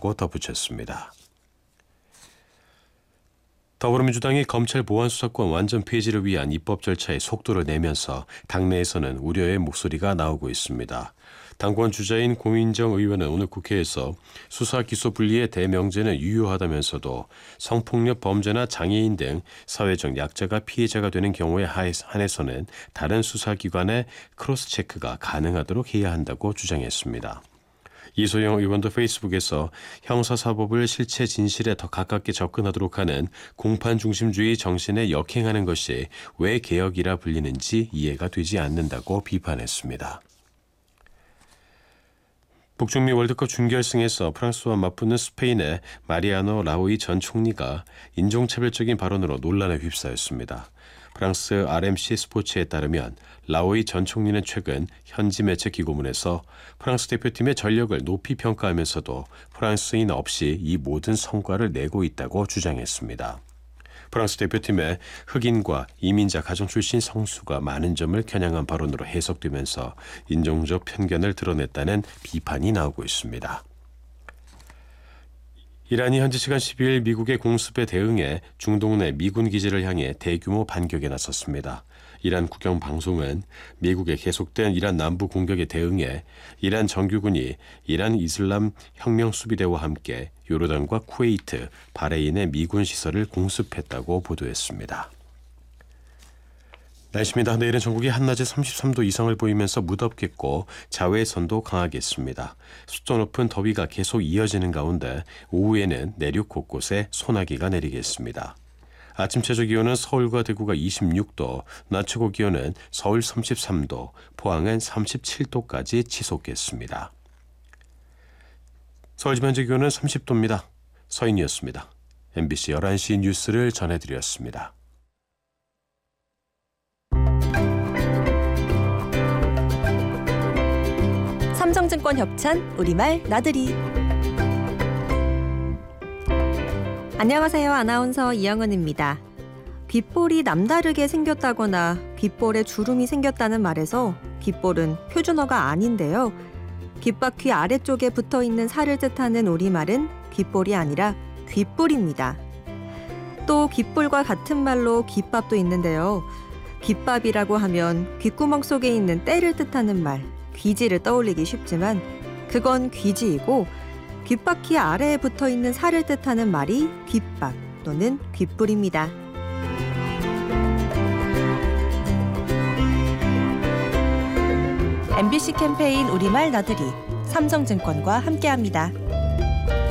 있다고 덧붙였습니다. 더불어민주당이 검찰 보안 수사권 완전 폐지를 위한 입법 절차에 속도를 내면서 당내에서는 우려의 목소리가 나오고 있습니다. 당권 주자인 고민정 의원은 오늘 국회에서 수사 기소 분리의 대명제는 유효하다면서도 성폭력 범죄나 장애인 등 사회적 약자가 피해자가 되는 경우에 한해서는 다른 수사기관의 크로스 체크가 가능하도록 해야 한다고 주장했습니다. 이소영 의원도 페이스북에서 형사사법을 실체 진실에 더 가깝게 접근하도록 하는 공판 중심주의 정신에 역행하는 것이 왜 개혁이라 불리는지 이해가 되지 않는다고 비판했습니다. 북중미 월드컵 준결승에서 프랑스와 맞붙는 스페인의 마리아노 라우이 전 총리가 인종차별적인 발언으로 논란에 휩싸였습니다. 프랑스 RMC 스포츠에 따르면 라오이 전 총리는 최근 현지 매체 기고문에서 프랑스 대표팀의 전력을 높이 평가하면서도 프랑스인 없이 이 모든 성과를 내고 있다고 주장했습니다. 프랑스 대표팀의 흑인과 이민자 가정 출신 선수가 많은 점을 겨냥한 발언으로 해석되면서 인종적 편견을 드러냈다는 비판이 나오고 있습니다. 이란이 현지 시간 12일 미국의 공습에 대응해 중동 내 미군 기지를 향해 대규모 반격에 나섰습니다. 이란 국영방송은 미국의 계속된 이란 남부 공격에 대응해 이란 정규군이 이란 이슬람 혁명수비대와 함께 요르단과 쿠웨이트, 바레인의 미군 시설을 공습했다고 보도했습니다. 날씨입니다. 내일은 전국이 한낮에 33도 이상을 보이면서 무덥겠고 자외선도 강하겠습니다. 습도 높은 더위가 계속 이어지는 가운데 오후에는 내륙 곳곳에 소나기가 내리겠습니다. 아침 최저 기온은 서울과 대구가 26도, 낮 최고 기온은 서울 33도, 포항은 37도까지 치솟겠습니다. 서울 지금 현재 기온은 30도입니다. 서인이었습니다. MBC 11시 뉴스를 전해드렸습니다. 삼성증권 협찬 우리말 나들이. 안녕하세요. 아나운서 이영은입니다. 귓볼이 남다르게 생겼다거나 귓볼에 주름이 생겼다는 말에서 귓볼은 표준어가 아닌데요. 귓바퀴 아래쪽에 붙어있는 살을 뜻하는 우리말은 귓볼이 아니라 귓불입니다. 또 귓불과 같은 말로 귓밥도 있는데요. 귓밥이라고 하면 귓구멍 속에 있는 때를 뜻하는 말, 귀지를 떠올리기 쉽지만 그건 귀지이고 귓바퀴 아래에 붙어있는 살을 뜻하는 말이 귓밥 또는 귓불입니다. MBC 캠페인 우리말 나들이 삼성증권과 함께합니다.